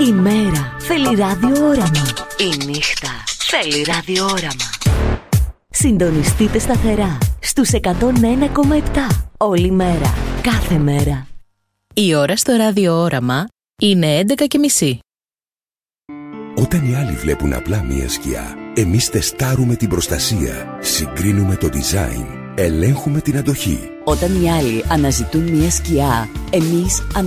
Η μέρα θέλει ραδιόραμα. Η νύχτα θέλει ραδιόραμα. Συντονιστείτε σταθερά στους 101,7 όλη μέρα, κάθε μέρα. Η ώρα στο ραδιόραμα είναι 11:30. Όταν οι άλλοι βλέπουν απλά μία σκιά, εμείς τεστάρουμε την προστασία, συγκρίνουμε το design, ελέγχουμε την αντοχή. Όταν οι άλλοι αναζητούν μία σκιά, εμείς